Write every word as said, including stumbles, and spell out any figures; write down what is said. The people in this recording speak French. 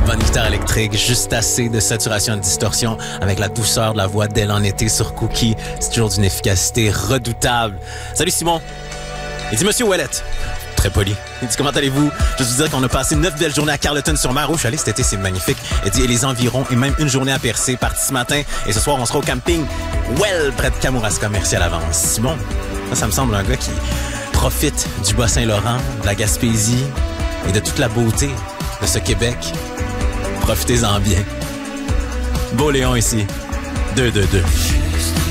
bonne guitare électrique, juste assez de saturation et de distorsion avec la douceur de la voix d'elle en été sur Cookie. C'est toujours d'une efficacité redoutable. Salut Simon. Il dit Monsieur Ouellette. Très poli. Il dit comment allez-vous? Je vous dire qu'on a passé neuf belles journées à Carleton-sur-Mer. Oh, je suis allé cet été, c'est magnifique. Il dit et les environs et même une journée à Percé. Parti ce matin et ce soir on sera au camping Well près de Kamouraska. Merci à l'avance. Simon, ça, ça me semble un gars qui profite du Bas-Saint-Laurent, de la Gaspésie et de toute la beauté de ce Québec. Profitez-en bien. Beau Léon ici. deux deux deux.